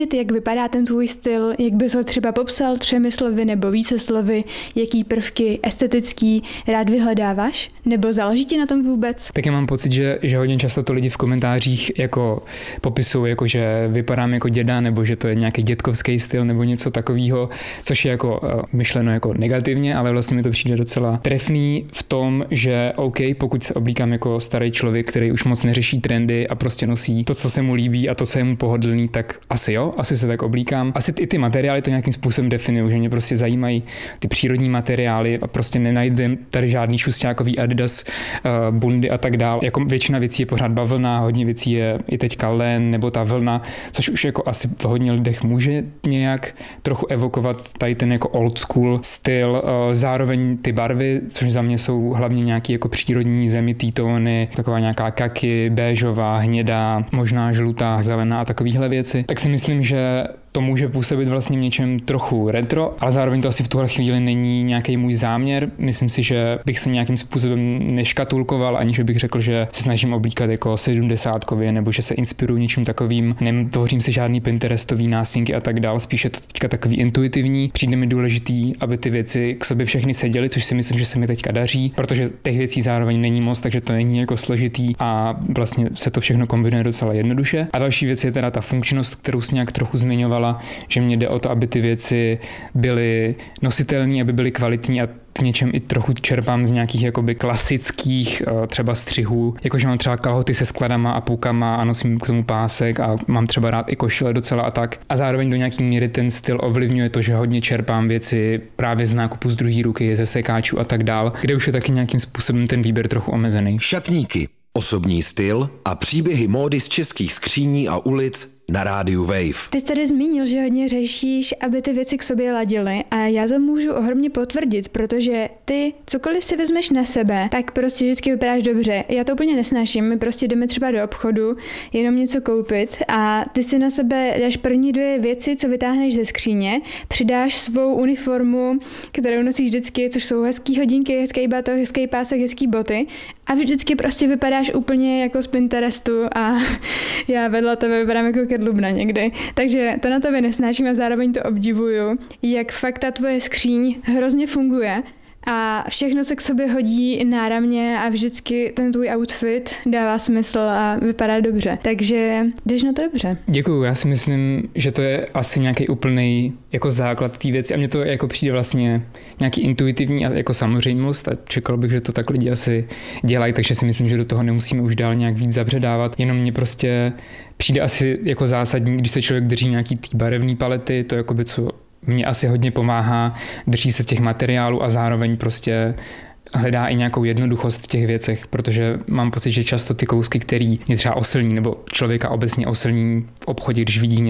Jak vypadá ten tvůj styl, jak bys ho třeba popsal 3 slovy nebo více slovy, jaký prvky estetický rád vyhledáváš, nebo záleží ti na tom vůbec? Tak já mám pocit, že hodně často to lidi v komentářích jako popisují, jako že vypadám jako děda, nebo že to je nějaký dětkovský styl, nebo něco takového, což je jako myšleno jako negativně, ale vlastně mi to přijde docela trefný v tom, že OK, pokud se oblíkám jako starý člověk, který už moc neřeší trendy a prostě nosí to, co se mu líbí a to, co je mu pohodlný, tak asi jo, asi se tak oblíkám. Asi i ty materiály to nějakým způsobem definují, že mě prostě zajímají ty přírodní materiály a prostě nenajdem tady žádný šusťákový Adidas, bundy a tak dál. Jako většina věcí je pořád bavlna, hodně věcí je i teďka len nebo ta vlna, což už jako asi v hodně lidech může nějak trochu evokovat tady ten jako old school styl. Zároveň ty barvy, což za mě jsou hlavně nějaký jako přírodní zemitý tóny, taková nějaká kaky, béžová, hnědá, možná žlutá, zelená a takovéhle věci. Tak si myslím, že to může působit vlastně v něčem trochu retro, ale zároveň to asi v tuhle chvíli není nějaký můj záměr. Myslím si, že bych se nějakým způsobem neškatulkoval, ani že bych řekl, že se snažím oblíkat jako 70kově, nebo že se inspiruju něčím takovým. Netvořím si žádný Pinterestový nástěnky a tak dál, spíše to teďka takový intuitivní. Přijde mi důležitý, aby ty věci k sobě všechny seděly, což si myslím, že se mi teďka daří, protože těch věcí zároveň není moc, takže to není jako složitý a vlastně se to všechno kombinuje docela jednoduše. A další věc je teda ta funkčnost, kterou jsi nějak trochu zmiňovala, že mě jde o to, aby ty věci byly nositelné, aby byly kvalitní a v něčem i trochu čerpám z nějakých jakoby klasických třeba střihů, jakože mám třeba kalhoty se skladama a půkama a nosím k tomu pásek a mám třeba rád i košile docela a tak. A zároveň do nějaký míry ten styl ovlivňuje to, že hodně čerpám věci právě z nákupu z druhé ruky, ze sekáčů a tak dál, kde už je taky nějakým způsobem ten výběr trochu omezený. Šatníky, osobní styl a příběhy módy z českých skříní a ulic na rádiu Wave. Ty jsi tady zmínil, že hodně řešíš, aby ty věci k sobě ladily a já to můžu ohromně potvrdit, protože ty cokoliv si vezmeš na sebe, tak prostě vždycky vypadáš dobře. Já to úplně nesnáším, my prostě jdeme třeba do obchodu, jenom něco koupit a ty si na sebe dáš první 2 věci, co vytáhneš ze skříně, přidáš svou uniformu, kterou nosíš vždycky, což jsou hezký hodinky, hezký batoh, hezký pásek, hezký boty a vždycky prostě vypadáš úplně jako z Pinterestu a já vedle tebe vypadám jako kedlubna někdy. Takže to na tebe nesnáším a zároveň to obdivuju, jak fakt ta tvoje skříň hrozně funguje a všechno se k sobě hodí náramně a vždycky ten tvůj outfit dává smysl a vypadá dobře. Takže jdeš na to dobře. Děkuju, já si myslím, že to je asi nějaký úplný jako základ té věci a mně to jako přijde vlastně nějaký intuitivní a jako samozřejmost a čekal bych, že to tak lidi asi dělají, takže si myslím, že do toho nemusíme už dál nějak víc zabředávat, jenom mě prostě přijde asi jako zásadní, když se člověk drží nějaký tý barevný palety, to jakoby co mě asi hodně pomáhá, drží se těch materiálů a zároveň prostě hledá i nějakou jednoduchost v těch věcech, protože mám pocit, že často ty kousky, který je třeba oslní, nebo člověka obecně oslní v obchodě, když vidí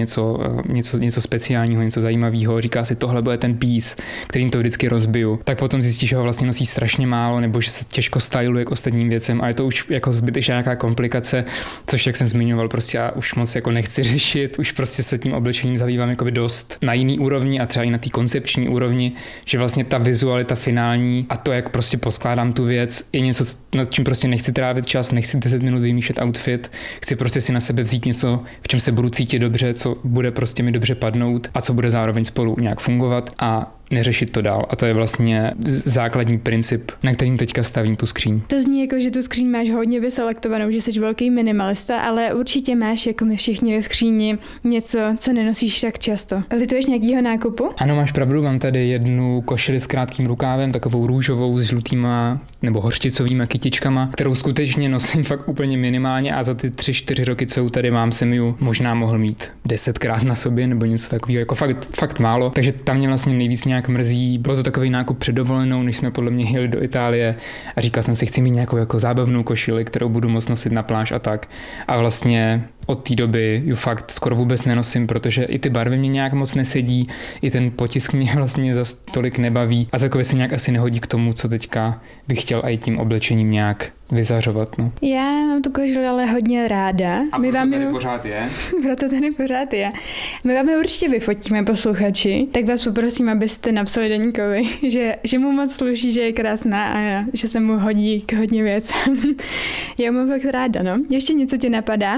něco speciálního, něco zajímavého, říká si, tohle bude ten piece, kterým to vždycky rozbiju, tak potom zjistí, že ho vlastně nosí strašně málo, nebo že se těžko styluje k ostatním věcem a je to už jako zbytečná nějaká komplikace, což jak jsem zmiňoval, prostě já už moc jako nechci řešit, už prostě se tím oblečením zabývám jako dost na jiný úrovni a třeba i na té koncepční úrovni, že vlastně ta vizualita finální a to, jak prostě poskládám tu věc, je něco, nad čím prostě nechci trávit čas, nechci 10 minut vymýšlet outfit, chci prostě si na sebe vzít něco, v čem se budu cítit dobře, co bude prostě mi dobře padnout a co bude zároveň spolu nějak fungovat a neřešit to dál. A to je vlastně základní princip, na kterým teďka stavím tu skříň. To zní jako, že tu skříň máš hodně vyselektovanou, že jsi velký minimalista, ale určitě máš, jako my všichni ve skříni, něco, co nenosíš tak často. Lituješ nějakýho nákupu? Ano, máš pravdu, mám tady jednu košili s krátkým rukávem, takovou růžovou s žlutýma nebo hořčicovýma kytičkama, kterou skutečně nosím fakt úplně minimálně a za ty 3-4 roky, co tady mám, jsem ju možná mohl mít 10krát na sobě nebo něco takového, jako fakt málo. Takže tam mě vlastně nejvíc nějak mrzí. Bylo to takový nákup před dovolenou, než jsme podle mě jeli do Itálie a říkal jsem si, chci mít nějakou jako zábavnou košili, kterou budu moct nosit na pláž a tak. A vlastně od té doby ju fakt skoro vůbec nenosím, protože i ty barvy mě nějak moc nesedí, i ten potisk mě vlastně za tolik nebaví a takové se nějak asi nehodí k tomu, co teďka bych chtěl i tím oblečením nějak vyzařovat. No. Já mám tu košili ale hodně ráda. A proto tady pořád je? Proto tady pořád je. My vám je určitě vyfotíme, posluchači, tak vás poprosím, abyste napsali Deníkovi, že mu moc sluší, že je krásná a že se mu hodí k hodně věcem. Já mám fakt ráda, no. Ještě něco ti napadá?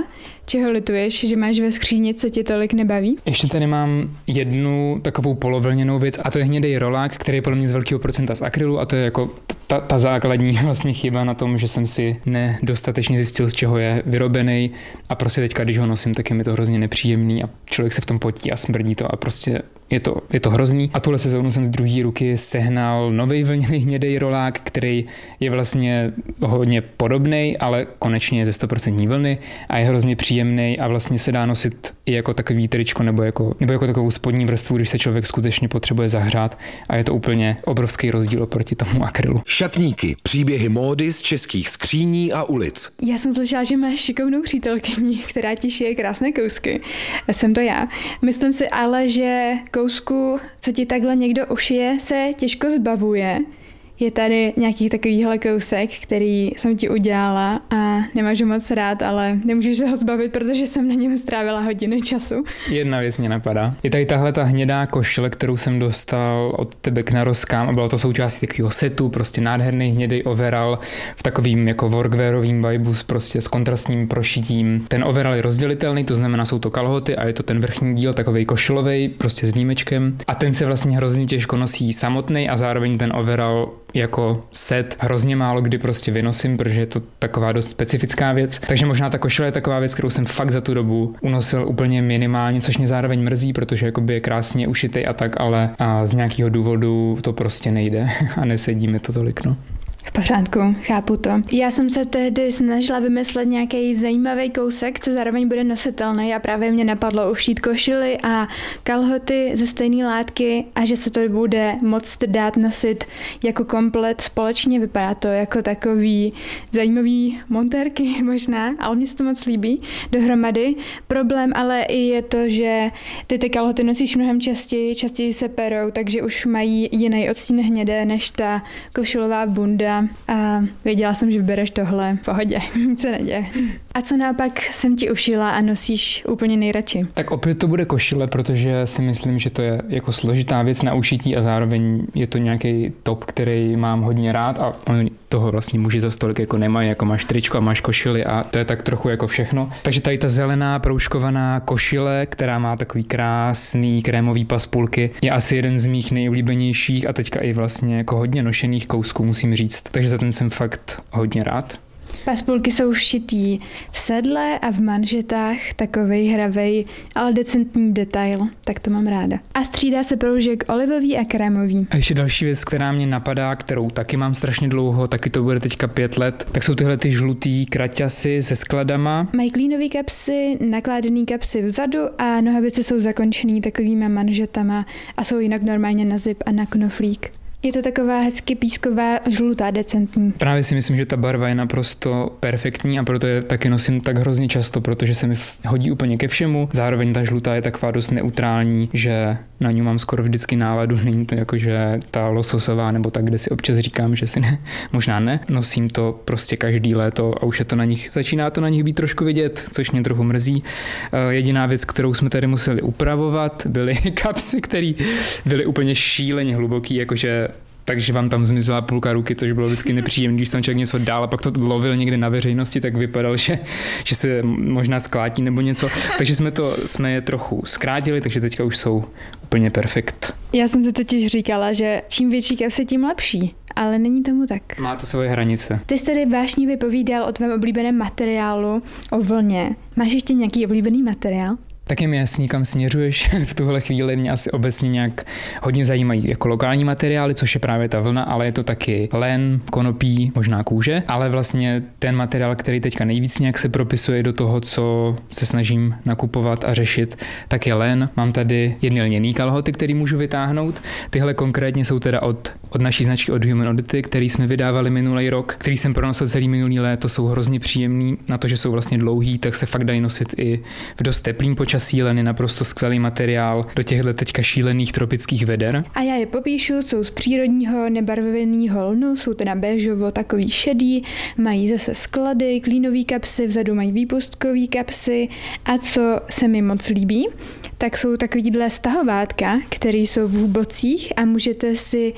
čeho lituješ, že máš ve skříni, co ti tolik nebaví? Ještě tady mám jednu takovou polovlněnou věc a to je hnědej rolák, který je podle mě z velkého procenta z akrylu a to je jako ta základní vlastně chyba na tom, že jsem si nedostatečně zjistil, z čeho je vyrobený a prostě teďka, když ho nosím, tak je mi to hrozně nepříjemný a člověk se v tom potí a smrdí to a prostě je to hrozný. A tuhle sezónu jsem z druhé ruky sehnal nový vlněný hnědej rolák, který je vlastně hodně podobný, ale konečně je ze 100% vlny a je hrozně příjemný a vlastně se dá nosit i jako takový tričko nebo jako takovou spodní vrstvu, když se člověk skutečně potřebuje zahřát a je to úplně obrovský rozdíl oproti tomu akrylu. Šatníky, příběhy módy z českých skříní a ulic. Já jsem slyšela, že máš šikovnou přítelkyni, která ti šije krásné kousky. Jsem to já. Myslím si ale, že kousku, co ti takhle někdo ušije, se těžko zbavuje. Je tady nějaký takovýhle kousek, který jsem ti udělala a nemáš ho moc rád, ale nemůžeš se ho zbavit, protože jsem na něm strávila hodiny času. Jedna věc mě napadá. Je tady tahle ta hnědá košile, kterou jsem dostal od tebe k narozkám a byla to součástí takového setu, prostě nádherný hnědej overall v takovým jako workwearovým vibus, prostě s kontrastním prošitím. Ten overall je rozdělitelný, to znamená, jsou to kalhoty a je to ten vrchní díl takovej košilovej, prostě s nímečkem a ten se vlastně hrozně těžko nosí samotný a zároveň ten overall jako set hrozně málo kdy prostě vynosím, protože je to taková dost specifická věc. Takže možná ta košile je taková věc, kterou jsem fakt za tu dobu unosil úplně minimálně, což mě zároveň mrzí, protože jakoby je krásně ušitej a tak, ale z nějakého důvodu to prostě nejde a nesedí mi to tolik, no. V pořádku, chápu to. Já jsem se tehdy snažila vymyslet nějaký zajímavý kousek, co zároveň bude nositelný a právě mě napadlo ušít košily a kalhoty ze stejné látky a že se to bude moct dát nosit jako komplet společně. Vypadá to jako takový zajímavý montérky možná, ale mně se to moc líbí dohromady. Problém ale i je to, že ty kalhoty nosíš mnohem častěji se perou, takže už mají jiný odstín hnědé než ta košilová bunda. A věděla jsem, že vybereš tohle. V pohodě, nic se neděje. A co naopak jsem ti ušila a nosíš úplně nejradši? Tak opět to bude košile, protože si myslím, že to je jako složitá věc na ušití a zároveň je to nějaký top, který mám hodně rád a toho vlastně muži za stolik jako nemají, jako máš tričko a máš košily a to je tak trochu jako všechno. Takže tady ta zelená proužkovaná košile, která má takový krásný krémový paspulky, je asi jeden z mých nejoblíbenějších a teďka i vlastně jako hodně nošených kousků, musím říct. Takže za ten jsem fakt hodně rád. Paspulky jsou šitý v sedle a v manžetách, takovej hravej, ale decentní detail, tak to mám ráda. A střídá se proužek olivový a krémový. A ještě další věc, která mě napadá, kterou taky mám strašně dlouho, taky to bude teďka 5 let, tak jsou tyhle ty žlutý kraťasy se skladama. Mají klínový kapsy, nakládaný kapsy vzadu a nohavice jsou zakončený takovýma manžetama a jsou jinak normálně na zip a na knoflík. Je to taková hezky písková, žlutá, decentní. Právě si myslím, že ta barva je naprosto perfektní a proto je taky nosím tak hrozně často, protože se mi hodí úplně ke všemu. Zároveň ta žlutá je taková dost neutrální, že na ní mám skoro vždycky náladu. Není to jako, že ta lososová nebo tak, kde si občas říkám, že si ne, možná ne. Nosím to prostě každý léto a už je to na nich, začíná to na nich být trošku vidět, což mě trochu mrzí. Jediná věc, kterou jsme tady museli upravovat, byly kapsy, které byly úplně šíleně hluboký, jakože takže vám tam zmizela půlka ruky, což bylo vždycky nepříjemné, když tam člověk něco dál a pak to lovil někde na veřejnosti, tak vypadal, že se možná sklátí nebo něco. Takže jsme je trochu zkrátili, takže teďka už jsou úplně perfekt. Já jsem si totiž říkala, že čím větší kapsy, tím lepší. Ale není tomu tak. Má to svoje hranice. Ty jsi tady vážně vypovídal o tvém oblíbeném materiálu, o vlně. Máš ještě nějaký oblíbený materiál? Tak je mi jasný, kam směřuješ. V tuhle chvíli mě asi obecně nějak hodně zajímají jako lokální materiály, což je právě ta vlna, ale je to taky len, konopí, možná kůže, ale vlastně ten materiál, který teďka nejvíc nějak se propisuje do toho, co se snažím nakupovat a řešit, tak je len. Mám tady jedny lněný kalhoty, který můžu vytáhnout. Tyhle konkrétně jsou teda od naší značky od Human Oddity, který jsme vydávali minulý rok, který jsem pronosil celý minulý léto, jsou hrozně příjemný, na to, že jsou vlastně dlouhý, tak se fakt dají nosit i v dost teplým počasí. Len je naprosto skvělý materiál do těchto teďka šílených tropických veder. A já je popíšu, jsou z přírodního nebarveného lnu, jsou teda béžovo takový šedý, mají zase sklady, klínový kapsy, vzadu mají výpustkový kapsy a co se mi moc líbí, tak jsou takovýhle stahovátka, které jsou v bocích a můžete si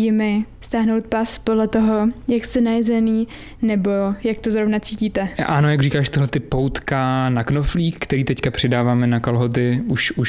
mi stáhnout pas podle toho, jak jste najezený, nebo jak to zrovna cítíte. Ano, jak říkáš, tyhle ty poutka na knoflík, který teďka přidáváme na kalhoty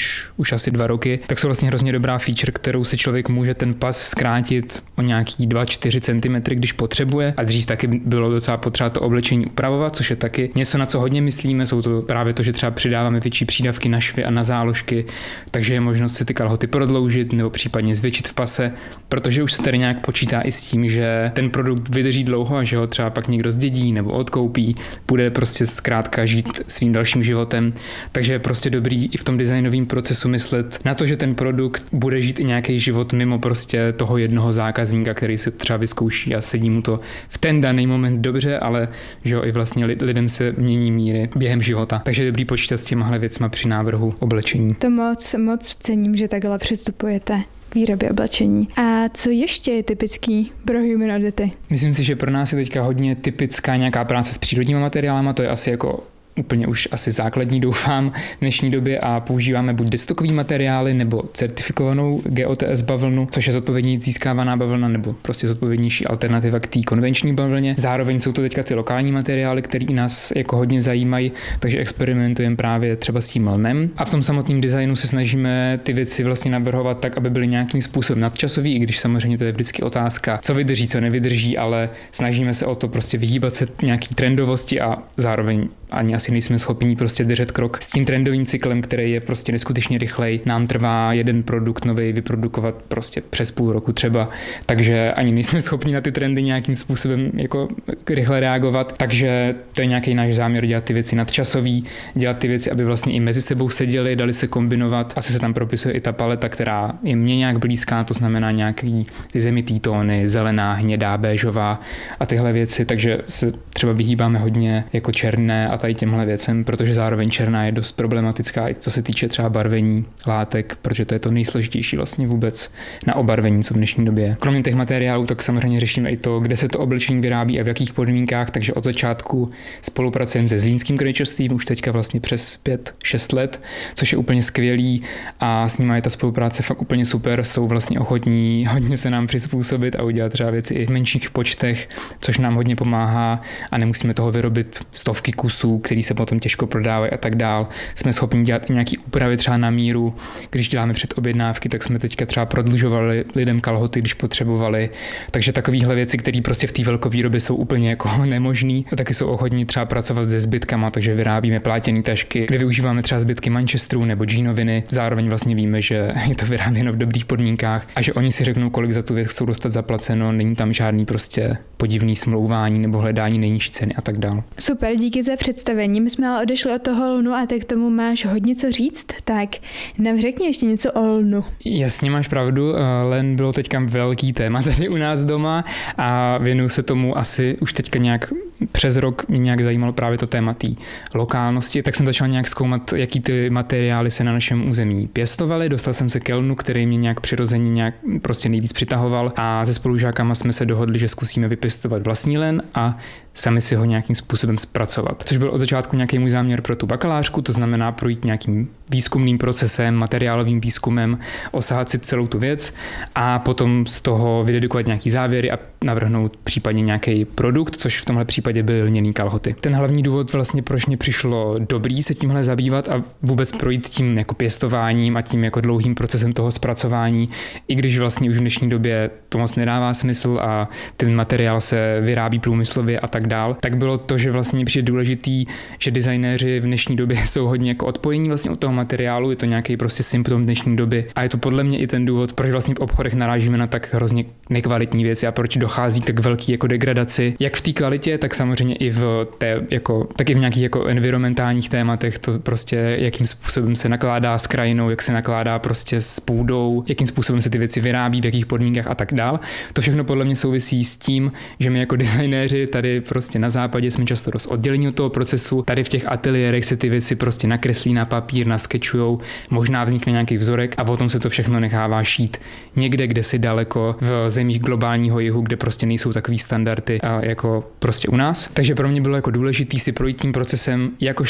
už asi 2 roky, tak jsou vlastně hrozně dobrá feature, kterou si člověk může ten pas zkrátit o nějaký 2-4 cm, když potřebuje. A dřív taky bylo docela potřeba to oblečení upravovat, což je taky něco, na co hodně myslíme. Jsou to právě to, že třeba přidáváme větší přídavky na švy a na záložky, takže je možnost si ty kalhoty prodloužit nebo případně zvětšit v pase, protože už se tady nějak počítá i s tím, že ten produkt vydrží dlouho a že ho třeba pak někdo zdědí nebo odkoupí, bude prostě zkrátka žít svým dalším životem. Takže je prostě dobrý i v tom designovém procesu myslet na to, že ten produkt bude žít i nějaký život mimo prostě toho jednoho zákazníka, který si třeba vyzkouší a sedí mu to v ten daný moment dobře, ale že jo, i vlastně lidem se mění míry během života. Takže je dobrý počítat s těmahle věcma při návrhu oblečení. To moc cením, že takhle přistupujete k výrobě oblečení. A co ještě je typický pro Human Oddity? Myslím si, že pro nás je teďka hodně typická nějaká práce s přírodními materiálama, to je asi jako úplně už asi základní, doufám, v dnešní době a používáme buď destokový materiály nebo certifikovanou GOTS bavlnu, což je zodpovědně získávaná bavlna nebo prostě zodpovědnější alternativa k té konvenční bavlně. Zároveň jsou to teďka ty lokální materiály, které i nás jako hodně zajímají, takže experimentujeme právě třeba s tím lnem. A v tom samotném designu se snažíme ty věci vlastně navrhovat tak, aby byly nějakým způsobem nadčasový, i když samozřejmě to je vždycky otázka, co vydrží, co nevydrží, ale snažíme se o to prostě vyhýbat se nějaký trendovosti a zároveň ani asi nejsme schopni prostě držet krok s tím trendovým cyklem, který je prostě neskutečně rychlej. Nám trvá jeden produkt nový vyprodukovat prostě přes půl roku třeba, takže ani nejsme schopni na ty trendy nějakým způsobem jako rychle reagovat. Takže to je nějaký náš záměr dělat ty věci nadčasový, dělat ty věci, aby vlastně i mezi sebou seděly, dali se kombinovat. Asi se tam propisuje i ta paleta, která je mně nějak blízká, to znamená nějaký ty zemitý tóny, zelená, hnědá, béžová a tyhle věci, takže se třeba vyhýbáme hodně jako černé a tady těmhle věcem, protože zároveň černá je dost problematická, i co se týče třeba barvení látek, protože to je to nejsložitější vlastně vůbec na obarvení, co v dnešní době je. Kromě těch materiálů, tak samozřejmě řešíme i to, kde se to oblečení vyrábí a v jakých podmínkách, takže od začátku spolupracujeme se Zlínským krojčovstvím už teďka vlastně přes 5-6 let, což je úplně skvělý a s nimi je ta spolupráce fakt úplně super, jsou vlastně ochotní hodně se nám přizpůsobit a udělat třeba věci i v menších počtech, což nám hodně pomáhá a nemusíme toho vyrobit stovky kusů, který se potom těžko prodávají a tak dál. Jsme schopni dělat i nějaký úpravy třeba na míru. Když děláme předobjednávky, tak jsme teďka třeba prodlužovali lidem kalhoty, když potřebovali. Takže takovéhle věci, které prostě v té velkovýrobě jsou úplně jako nemožný. A taky jsou ochotní třeba pracovat se zbytkama, takže vyrábíme plátěné tašky, kde využíváme třeba zbytky Manchesteru nebo džínoviny. Zároveň vlastně víme, že je to vyráběno v dobrých podmínkách a že oni si řeknou, kolik za tu věc chcou dostat zaplaceno, není tam žádný prostě podivný smlouvání nebo hledání nejnižší ceny a tak dál. Super, díky za představení. My jsme ale odešli od toho lnu a ty k tomu máš hodně co říct, tak nám řekni ještě něco o lnu. Jasně, máš pravdu, len bylo teďka velký téma tady u nás doma a věnuju se tomu asi už teďka nějak přes rok mě nějak zajímalo právě to téma té lokálnosti, tak jsem začal nějak zkoumat, jaký ty materiály se na našem území pěstovaly. Dostal jsem se ke lnu, který mě nějak přirozeně nějak prostě nejvíc přitahoval a se spolužákama jsme se dohodli, že zkusíme vypěstovat vlastní len a sami si ho nějakým způsobem zpracovat. Což byl od začátku nějaký můj záměr pro tu bakalářku, to znamená projít nějakým výzkumným procesem, materiálovým výzkumem, osahat si celou tu věc a potom z toho vydedukovat nějaký závěry a navrhnout případně nějaký produkt, což v tomhle případě byly lněný kalhoty. Ten hlavní důvod vlastně, proč mě přišlo dobrý se tímhle zabývat a vůbec projít tím jako pěstováním a tím jako dlouhým procesem toho zpracování, i když vlastně už v dnešní době to moc nedává smysl a ten materiál se vyrábí průmyslově a tak dál, tak bylo to, že vlastně přijde důležitý, že designéři v dnešní době jsou hodně jako odpojení vlastně od toho materiálu, je to nějaký prostě symptom dnešní doby a je to podle mě i ten důvod, proč vlastně v obchodech narážíme na tak hrozně nekvalitní věci a proč dochází tak velký jako degradaci, jak v té kvalitě, tak samozřejmě i v té jako taky v nějakých jako environmentálních tématech, to prostě jakým způsobem se nakládá s krajinou, jak se nakládá prostě s půdou, jakým způsobem se ty věci vyrábí, v jakých podmínkách a tak dál. To všechno podle mě souvisí s tím, že my jako designéři tady prostě na západě jsme často dost oddělení od toho procesu. Tady v těch ateliérech se ty věci prostě nakreslí na papír, naskečujou, možná vznikne nějaký vzorek a potom se to všechno nechává šít někde, kde si daleko v zemích globálního jihu, kde prostě nejsou takový standardy jako prostě u nás. Takže pro mě bylo jako důležitý si projít tím procesem jakožto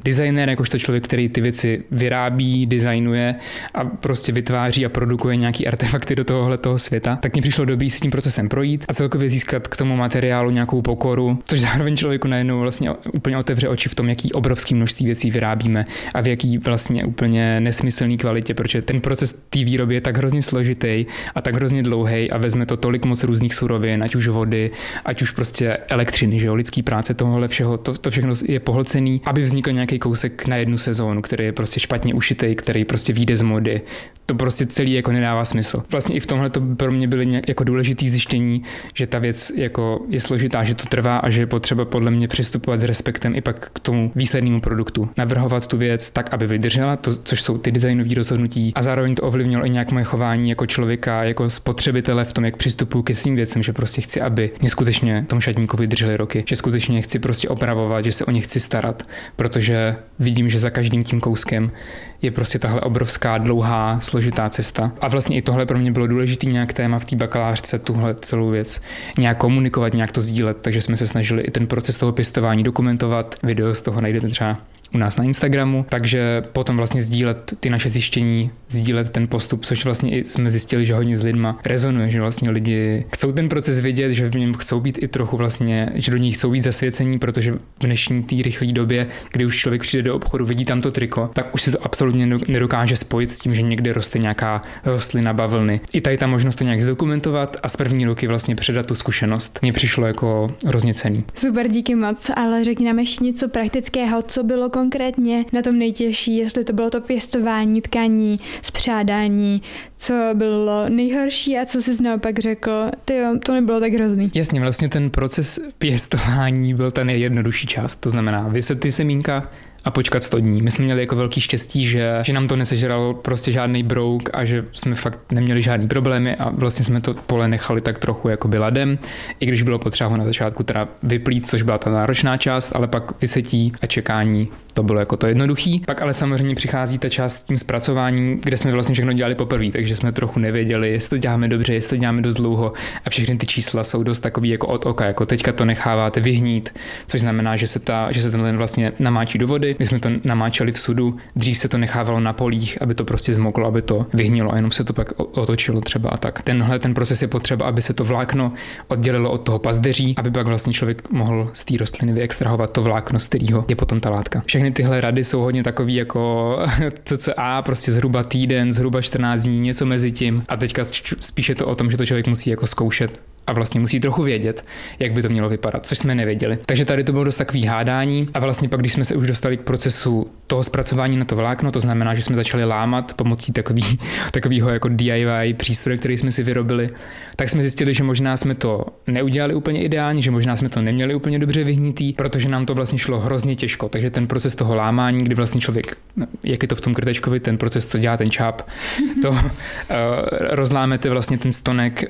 designér, jakožto člověk, který ty věci vyrábí, designuje a prostě vytváří a produkuje nějaký artefakty do tohoto světa, tak mi přišlo dobrý s tím procesem projít a celkově získat k tomu materiálu nějakou pokoru, což zároveň člověku najednou vlastně úplně otevře oči v tom, jaký obrovský množství věcí vyrábíme a v jaký vlastně úplně nesmyslný kvalitě, protože ten proces té výroby je tak hrozně složitý a tak hrozně dlouhý a vezme to tolik moc různých surovin, ať už vody, ať už prostě elektřiny, že jo, lidský práce, tohle všeho, to všechno je pohlcený, aby vznikl nějaký kousek na jednu sezónu, který je prostě špatně ušitý, který prostě vyjde z mody. To prostě celý jako nedává smysl. Vlastně i v tomhle to pro mě byly nějak jako důležitý zjištění, že ta věc jako je složitá, že to trvá a že je potřeba podle mě přistupovat s respektem i pak k tomu výslednému produktu. Navrhovat tu věc tak, aby vydržela, což jsou ty designové rozhodnutí a zároveň to ovlivnilo i nějak moje chování jako člověka, jako spotřebitele v tom, jak přistupuji ke svým věcem, že prostě chci, aby mě skutečně tomu šatníku vydržely roky, že skutečně chci prostě opravovat, že se o ně chci starat, protože vidím, že za každým tím kouskem je prostě tahle obrovská, dlouhá, složitá cesta. A vlastně i tohle pro mě bylo důležitý nějak téma v té bakalářce, tuhle celou věc nějak komunikovat, nějak to sdílet, takže jsme se snažili i ten proces toho pěstování dokumentovat. Video z toho najdete třeba u nás na Instagramu, takže potom vlastně sdílet ty naše zjištění, sdílet ten postup, což vlastně i jsme zjistili, že hodně s lidma rezonuje, že vlastně lidi chcou ten proces vidět, že v něm chcou být i trochu vlastně, že do nich chcou být zasvěcení, protože v dnešní té rychlé době, kdy už člověk přijde do obchodu, vidí tam to triko, tak už si to absolutně nedokáže spojit s tím, že někde roste nějaká rostlina bavlny. I tady ta možnost to nějak zdokumentovat a z první ruky vlastně předat tu zkušenost mně přišlo jako hrozně cenný. Super, díky moc, ale řekni nám ještě něco praktického, co bylo konkrétně na tom nejtěžší, jestli to bylo to pěstování, tkaní, spřádání, co bylo nejhorší a co jsi naopak řekl, tyjo, to nebylo tak hrozný. Jasně, vlastně ten proces pěstování byl ta nejjednodušší část, to znamená vyset ty semínka a počkat 100 dní. My jsme měli jako velký štěstí, že nám to nesežral prostě žádný brouk a že jsme fakt neměli žádný problémy a vlastně jsme to pole nechali tak trochu jako ladem, i když bylo potřeba ho na začátku teda vyplít, což byla ta náročná část, ale pak vysetí a čekání, to bylo jako to jednoduchý. Pak ale samozřejmě přichází ta část s tím zpracováním, kde jsme vlastně všechno dělali poprvé, takže jsme trochu nevěděli, jestli to děláme dobře, jestli to děláme dost dlouho a všechny ty čísla jsou dost takový jako od oka, jako teďka to necháváte vyhnít, což znamená, že se ten len vlastně namáčí do vody. My jsme to namáčeli v sudu, dřív se to nechávalo na polích, aby to prostě zmoklo, aby to vyhnilo a jenom se to pak otočilo třeba a tak. Ten proces je potřeba, aby se to vlákno oddělilo od toho pazdeří, aby pak vlastně člověk mohl z té rostliny vyextrahovat to vlákno, z kterého je potom ta látka. Všechny tyhle rady jsou hodně takový jako cca, prostě zhruba týden, zhruba 14 dní, něco mezi tím a teďka spíše to o tom, že to člověk musí jako zkoušet a vlastně musí trochu vědět, jak by to mělo vypadat, což jsme nevěděli. Takže tady to bylo dost takový hádání a vlastně pak, když jsme se už dostali k procesu toho zpracování na to vlákno, to znamená, že jsme začali lámat pomocí takového jako DIY přístroje, který jsme si vyrobili, tak jsme zjistili, že možná jsme to neudělali úplně ideálně, že možná jsme to neměli úplně dobře vyhnitý, protože nám to vlastně šlo hrozně těžko. Takže ten proces toho lámání, kdy vlastně člověk, jak je to v tom krtečkovi, ten proces, co dělá ten čáp, to rozlámete vlastně ten stonek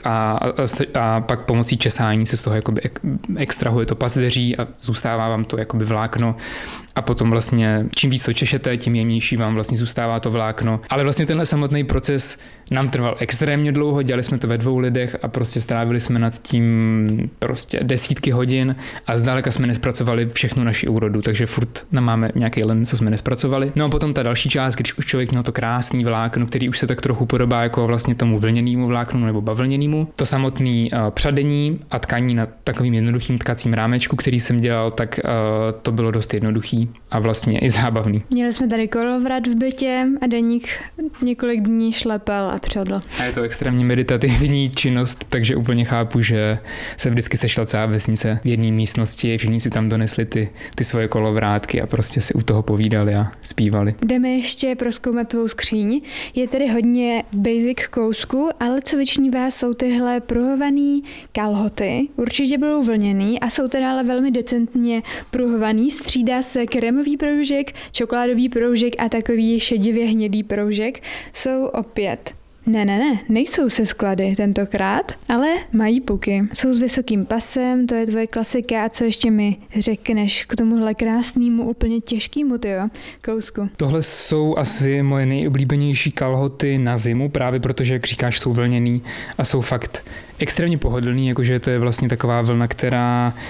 a pak pomocí česání se z toho jakoby extrahuje to pazdeří a zůstává vám to jakoby vlákno a potom vlastně čím víc to češete, tím jemnější vám vlastně zůstává to vlákno. Ale vlastně tenhle samotný proces nám trval extrémně dlouho, dělali jsme to ve 2 lidech a prostě strávili jsme nad tím prostě desítky hodin a zdaleka jsme nespracovali všechnu naši úrodu, takže furt máme nějaký len, co jsme nespracovali. No a potom ta další část, když už člověk měl to krásný vlákno, který už se tak trochu podobá jako vlastně tomu vlněnému vláknu nebo bavlněnému, to samotný přadení a tkaní na takovým jednoduchým tkacím rámečku, který jsem dělal, tak to bylo dost jednoduchý a vlastně i zábavný. Měli jsme tady kolovrat v bytě a Deník několik dní šlepal a přodl. A je to extrémně meditativní činnost, takže úplně chápu, že se vždycky sešla celá vesnice v jedné místnosti, všichni si tam donesli ty svoje kolovrátky a prostě si u toho povídali a zpívali. Jdeme ještě prozkoumat tvou skříň. Je tady hodně basic kousků, ale co vyčnívá jsou tyhle pruhovaný kalhoty. Určitě budou vlněný a jsou teda ale velmi decentně pruhovaný. Střídá se krémový proužek, čokoládový proužek a takový šedivě hnědý proužek. Jsou opět nejsou se sklady tentokrát, ale mají puky. Jsou s vysokým pasem, to je tvoje klasika a co ještě mi řekneš k tomuhle krásnému, úplně těžkému kousku? Tohle jsou asi moje nejoblíbenější kalhoty na zimu, právě protože, jak říkáš, jsou vlněný a jsou fakt extrémně pohodlný, jakože to je vlastně taková vlna, která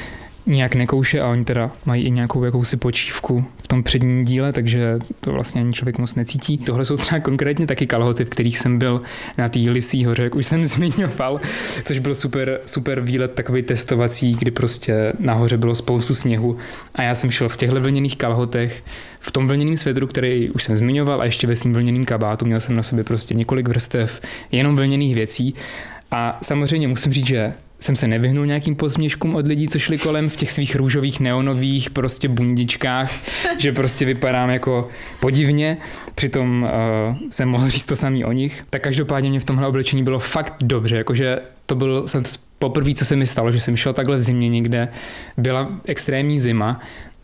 nějak nekouše a oni teda mají i nějakou jakousi počívku v tom předním díle, takže to vlastně ani člověk moc necítí. Tohle jsou třeba konkrétně taky kalhoty, v kterých jsem byl na té Lysí hoře, jak už jsem zmiňoval, což byl super výlet takový testovací, kdy prostě nahoře bylo spoustu sněhu a já jsem šel v těchto vlněných kalhotech, v tom vlněným svetru, který už jsem zmiňoval a ještě ve svým vlněným kabátu, měl jsem na sobě prostě několik vrstev jenom vlněných věcí a samozřejmě musím říct, že jsem se nevyhnul nějakým posměškům od lidí, co šli kolem v těch svých růžových neonových prostě bundičkách, že prostě vypadám jako podivně, přitom jsem mohl říct to samý o nich. Tak každopádně mě v tomhle oblečení bylo fakt dobře, jakože to byl poprvé, co se mi stalo, že jsem šel takhle v zimě někde, byla extrémní zima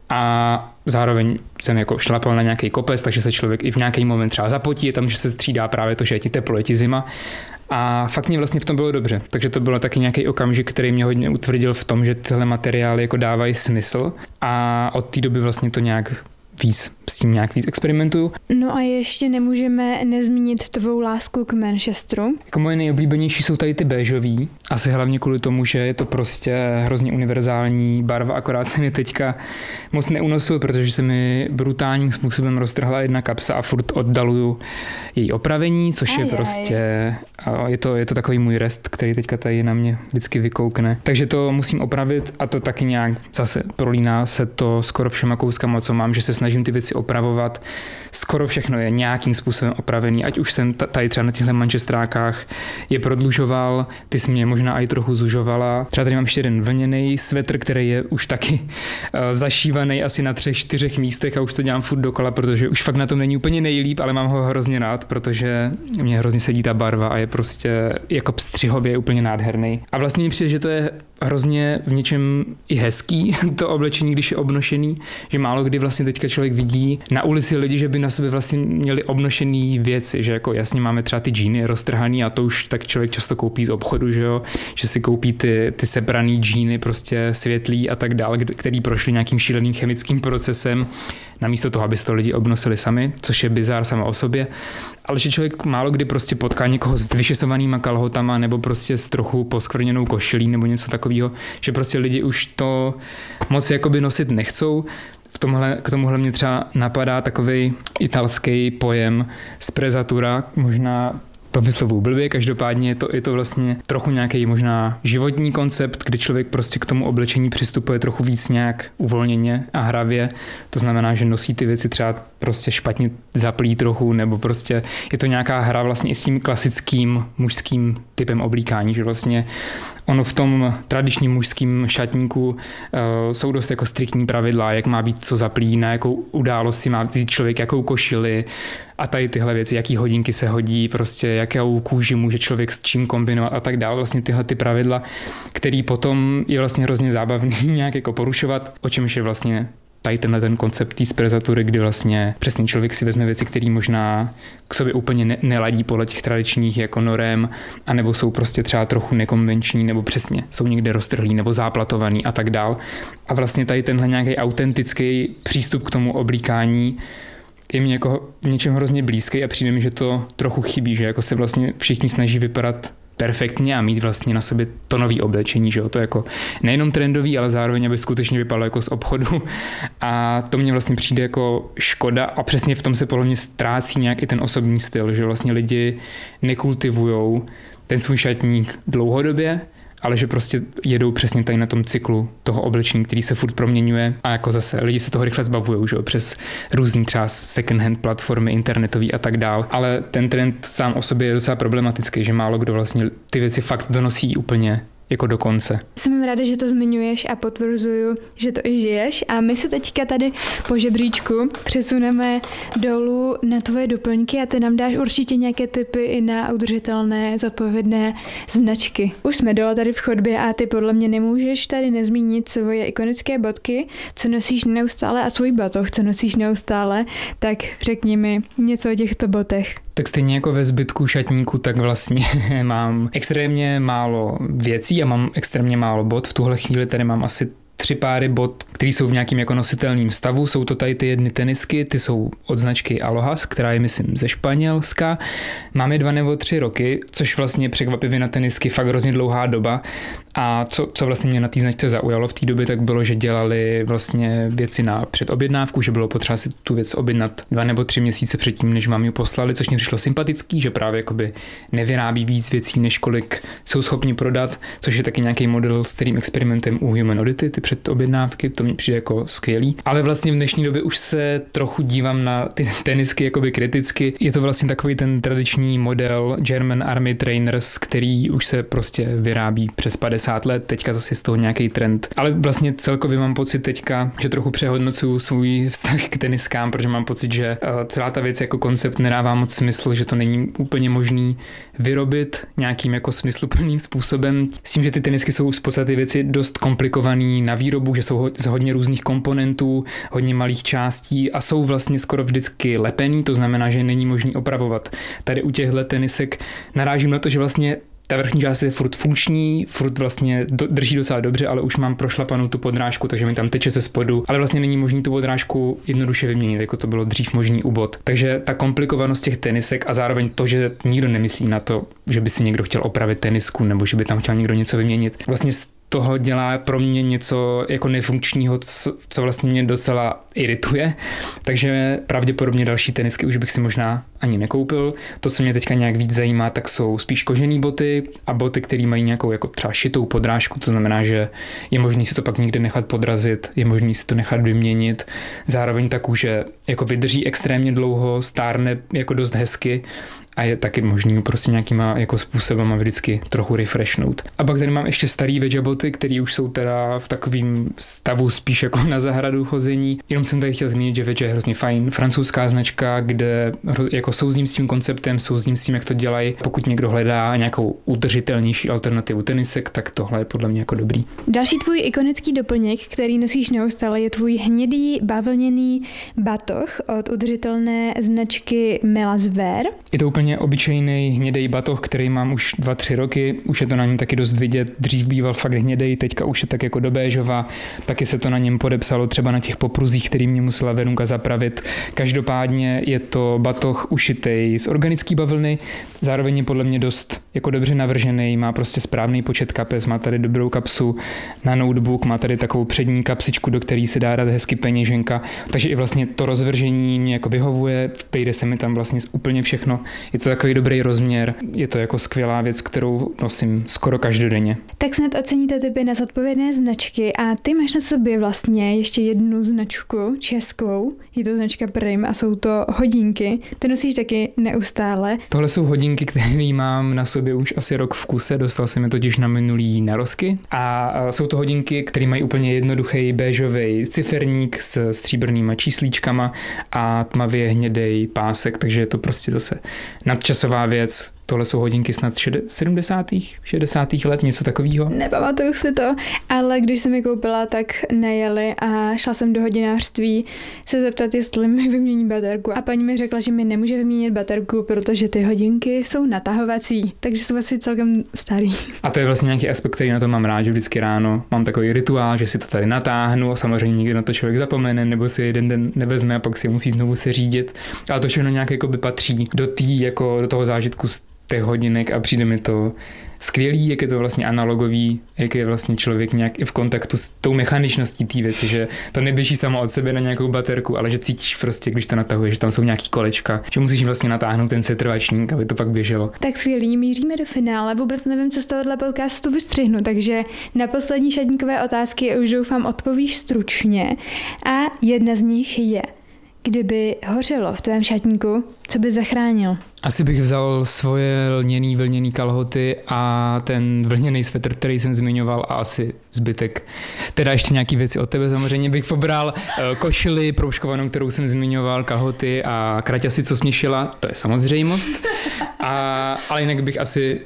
a zároveň jsem jako šlapal na nějaký kopec, takže se člověk i v nějaký moment třeba zapotí, je tam, že se střídá právě to, že je ti teplo, je ti zima. A fakt mě vlastně v tom bylo dobře. Takže to byl taky nějaký okamžik, který mě hodně utvrdil v tom, že tyhle materiály jako dávají smysl a od té doby vlastně to nějak s tím nějak víc experimentuju. No a ještě nemůžeme nezmínit tvou lásku k Manchesteru. Jako moje nejoblíbenější jsou tady ty béžový, asi hlavně kvůli tomu, že je to prostě hrozně univerzální barva, akorát se mi teďka moc neunosil, protože se mi brutálním způsobem roztrhla jedna kapsa a furt oddaluju její opravení, což je prostě, je to takový můj rest, který teďka tady na mě vždycky vykoukne. Takže to musím opravit a to taky nějak zase prolíná se to skoro všema kouskama, co mám, že se snažím ty věci opravovat. Skoro všechno je nějakým způsobem opravený, ať už jsem tady třeba na těchto manchestrákách je prodlužoval, ty jsi mě možná i trochu zužovala. Třeba tady mám ještě jeden vlněný svetr, který je už taky zašívaný asi na 3-4 místech a už to dělám furt dokola, protože už fakt na tom není úplně nejlíp, ale mám ho hrozně rád, protože mě hrozně sedí ta barva a je prostě jako střihově úplně nádherný. A vlastně mi přijde, že to je hrozně v něčem i hezký, to oblečení, když je obnošený, že málo kdy vlastně teďka člověk vidí na ulici lidi, že by na sobě vlastně měli obnošený věci, že jako jasně máme třeba ty džíny roztrhaný a to už tak člověk často koupí z obchodu, že jo, že si koupí ty sebraný džíny prostě světlý a tak dále, který prošly nějakým šíleným chemickým procesem, namísto toho, aby to lidi obnosili sami, což je bizár sama o sobě. Ale že člověk málo kdy prostě potká někoho s vyšesovanýma kalhotama nebo prostě s trochu poskvrněnou košilí nebo něco takového, že prostě lidi už to moc jakoby nosit nechcou. K tomuhle mě třeba napadá takovej italský pojem sprezatura, možná to vyslovuju blbě, každopádně je to vlastně trochu nějaký možná životní koncept, kdy člověk prostě k tomu oblečení přistupuje trochu víc nějak uvolněně a hravě. To znamená, že nosí ty věci třeba prostě špatně zaplý trochu, nebo prostě je to nějaká hra vlastně i s tím klasickým mužským typem oblíkání, že vlastně ono v tom tradičním mužském šatníku jsou dost jako striktní pravidla, jak má být co zaplý, na jakou událost si má vzít člověk, jakou košili a tady tyhle věci, jaký hodinky se hodí, prostě jakou kůži může člověk s čím kombinovat a tak dále. Vlastně tyhle ty pravidla, který potom je vlastně hrozně zábavný nějak jako porušovat, o čemž je vlastně tady ten koncept té sprezatury, kdy vlastně přesně člověk si vezme věci, které možná k sobě úplně neladí podle těch tradičních jako norem, anebo jsou prostě třeba trochu nekonvenční, nebo přesně jsou někde roztrhlí nebo záplatovaný a tak dál. A vlastně tady tenhle nějaký autentický přístup k tomu oblíkání je mi jako v něčem hrozně blízký a přijde mi, že to trochu chybí, že jako se vlastně všichni snaží vypadat perfektně a mít vlastně na sobě to nový oblečení, že jo, to jako nejenom trendový, ale zároveň, aby skutečně vypadalo jako z obchodu a to mně vlastně přijde jako škoda a přesně v tom se podle mě ztrácí nějak i ten osobní styl, že vlastně lidi nekultivujou ten svůj šatník dlouhodobě, ale že prostě jedou přesně tady na tom cyklu toho oblečení, který se furt proměňuje a jako zase lidi se toho rychle zbavujou, že jo, přes různý třeba second hand platformy internetový a tak dál, ale ten trend sám o sobě je docela problematický, že málo kdo vlastně ty věci fakt donosí úplně jako do konce. Jsem ráda, že to zmiňuješ a potvrzuju, že to i žiješ a my se teďka tady po žebříčku přesuneme dolů na tvoje doplňky a ty nám dáš určitě nějaké tipy i na udržitelné, zodpovědné značky. Už jsme dole tady v chodbě a ty podle mě nemůžeš tady nezmínit svoje ikonické bodky, co nosíš neustále a svůj batoh, co nosíš neustále, tak řekni mi něco o těchto botech. Tak stejně jako ve zbytku šatníku, tak vlastně mám extrémně málo věcí a mám extrémně málo bot. V tuhle chvíli tady mám asi 3 páry bot, které jsou v nějakým jako nositelným stavu. Jsou to tady ty jedny tenisky, ty jsou od značky Alohas, která je, myslím, ze Španělska. Mám je 2 nebo 3 roky, což vlastně překvapivě na tenisky fakt hrozně dlouhá doba. A co vlastně mě na té značce zaujalo v té době, tak bylo, že dělali vlastně věci na předobjednávku, že bylo potřeba si tu věc objednat 2 nebo 3 měsíce předtím, než vám ji poslali, což mě přišlo sympatický, že právě jakoby nevyrábí víc věcí, než kolik jsou schopni prodat, což je taky nějaký model, s kterým experimentem u Human Oddity, ty předobjednávky, to mi přijde jako skvělý. Ale vlastně v dnešní době už se trochu dívám na ty tenisky jakoby kriticky. Je to vlastně takový ten tradiční model German Army Trainers, který už se prostě vyrábí přes 50 let, teďka zase z toho nějaký trend. Ale vlastně celkově mám pocit teďka, že trochu přehodnocuju svůj vztah k teniskám, protože mám pocit, že celá ta věc jako koncept nedává moc smysl, že to není úplně možný vyrobit nějakým jako smysluplným způsobem. S tím, že ty tenisky jsou z podstaty věci dost komplikovaný na výrobu, že jsou z hodně různých komponentů, hodně malých částí a jsou vlastně skoro vždycky lepený, to znamená, že není možný opravovat. Tady u těchto tenisek narážím na to, že vlastně ta vrchní část je furt funkční, furt vlastně drží docela dobře, ale už mám prošlapanou tu podrážku, takže mi tam teče ze spodu, ale vlastně není možný tu podrážku jednoduše vyměnit, jako to bylo dřív možný u bot. Takže ta komplikovanost těch tenisek a zároveň to, že nikdo nemyslí na to, že by si někdo chtěl opravit tenisku nebo že by tam chtěl někdo něco vyměnit. Vlastně toho dělá pro mě něco jako nefunkčního, co vlastně mě docela irituje, takže pravděpodobně další tenisky už bych si možná ani nekoupil. To, co mě teďka nějak víc zajímá, tak jsou spíš kožený boty a boty, které mají nějakou jako třeba šitou podrážku, to znamená, že je možný si to pak někde nechat podrazit, je možný si to nechat vyměnit. Zároveň ta kůže jako vydrží extrémně dlouho, stárne jako dost hezky a je taky možný prostě nějakýma jako způsobama vždycky trochu refreshnout. A pak tady mám ještě starý Veja boty, které už jsou teda v takovém stavu spíš jako na zahradu chození. Jenom jsem tady chtěl zmínit, že Veja je hrozně fajn francouzská značka, kde jako souzním s tím konceptem, souzním s tím, jak to dělají. Pokud někdo hledá nějakou udržitelnější alternativu tenisek, tak tohle je podle mě jako dobrý. Další tvůj ikonický doplněk, který nosíš neustále, je tvůj hnědý bavlněný batoh od udržitelné značky Melazver. Je to úplně obyčejný hnědej batoh, který mám už 2-3 roky. Už je to na něm taky dost vidět. Dřív býval fakt hnědej, teďka už je tak jako do béžova. Taky se to na něm podepsalo třeba na těch popruzích, který mě musela Verunka zapravit. Každopádně je to batoh ušitej z organické bavlny. Zároveň je podle mě dost jako dobře navržený, má prostě správný počet kapes, má tady dobrou kapsu na notebook, má tady takovou přední kapsičku, do které se dá dát hezky peněženka. Takže i vlastně to rozvržení mě jako vyhovuje, vejde se mi tam vlastně úplně všechno. Je to takový dobrý rozměr, je to jako skvělá věc, kterou nosím skoro každodenně. Tak snad oceníte typy na zodpovědné značky a ty máš na sobě vlastně ještě jednu značku českou, je to značka Prim a jsou to hodinky. Ty nosíš taky neustále. Tohle jsou hodinky, které mám na sobě už asi rok v kuse, dostal jsem je totiž na minulý narozky a jsou to hodinky, které mají úplně jednoduchý béžový ciferník s stříbrnýma číslíčkama a tmavě hnědej pásek, takže je to prostě zase nadčasová věc. Tohle jsou hodinky snad 70. 60. let, něco takového. Nepamatuju si to, ale když jsem je koupila, tak nejeli a šla jsem do hodinářství se zeptat, jestli mi vymění baterku. A paní mi řekla, že mi nemůže vyměnit baterku, protože ty hodinky jsou natahovací, takže jsou asi celkem starý. A to je vlastně nějaký aspekt, který na to mám rád, že vždycky ráno mám takový rituál, že si to tady natáhnu a samozřejmě nikdy na to člověk zapomene, nebo si jeden den nevezme a pak si musí znovu se řídit. Ale to všechno nějak jako by patří do toho zážitku těch hodinek a přijde mi to skvělý, jak je to vlastně analogový, jak je vlastně člověk nějak i v kontaktu s tou mechaničností té věci, že to neběží samo od sebe na nějakou baterku, ale že cítíš prostě, když to natahuješ, že tam jsou nějaký kolečka, že musíš vlastně natáhnout ten setrvačník, aby to pak běželo. Tak skvělý, míříme do finále, vůbec nevím, co z tohohle podcastu vystřihnu, takže na poslední šatníkové otázky už doufám odpovíš stručně a jedna z nich je: kdyby hořelo v tvém šatníku, co by zachránil? Asi bych vzal svoje lněný vlněný kalhoty a ten vlněný svetr, který jsem zmiňoval, a asi zbytek. Teda ještě nějaký věci od tebe samozřejmě bych pobral, košili proužkovanou, kterou jsem zmiňoval, kalhoty a kraťasy, co směšila, to je samozřejmost. Ale jinak bych asi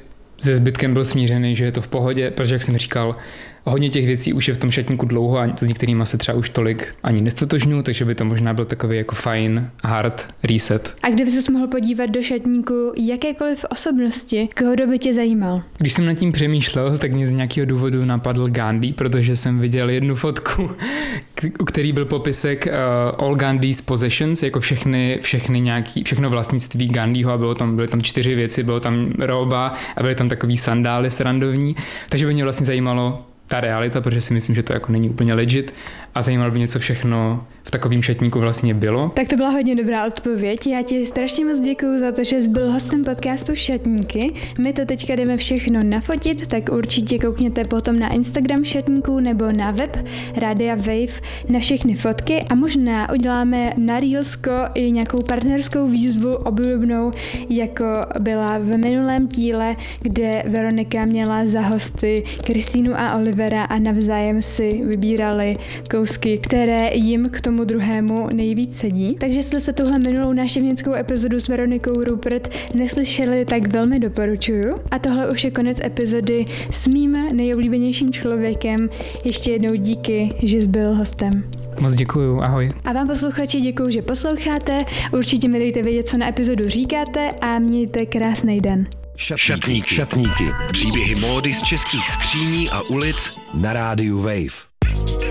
se zbytkem byl smířený, že je to v pohodě, protože jak jsem říkal, hodně těch věcí už je v tom šatníku dlouho a s některýma se třeba už tolik ani nestotožňuji, takže by to možná byl takový jako fajn hard reset. A kdyby ses mohl podívat do šatníku jakékoliv osobnosti, koho by tě zajímal? Když jsem nad tím přemýšlel, tak mě z nějakého důvodu napadl Gandhi, protože jsem viděl jednu fotku, u který byl popisek all Gandhi's possessions, jako všechno vlastnictví Gandhiho a byly tam 4 věci, bylo tam roba a byly tam takový sandály srandovní, takže by mě vlastně zajímalo ta realita, protože si myslím, že to jako není úplně legit a zajímalo by mě, co všechno v takovém šatníku vlastně bylo. Tak to byla hodně dobrá odpověď. Já ti strašně moc děkuju za to, že jsi byl hostem podcastu Šatníky. My to teďka jdeme všechno nafotit, tak určitě koukněte potom na Instagram Šatníků nebo na web Rádia Wave na všechny fotky a možná uděláme na Reelsko i nějakou partnerskou výzvu obdobnou, jako byla v minulém díle, kde Veronika měla za hosty Kristýnu a Olivera a navzájem si vybírali kousky, které jim k tomu druhému nejvíc sedí. Takže jestli se tuhle minulou návštěvnickou epizodu s Veronikou Rupert neslyšeli, tak velmi doporučuju. A tohle už je konec epizody s mým nejoblíbenějším člověkem. Ještě jednou díky, že jsi byl hostem. Moc děkuju, ahoj. A vám posluchači děkuju, že posloucháte. Určitě mi dejte vědět, co na epizodu říkáte a mějte krásný den. Šatníky. Příběhy módy z českých skříní a ulic na rádiu Wave.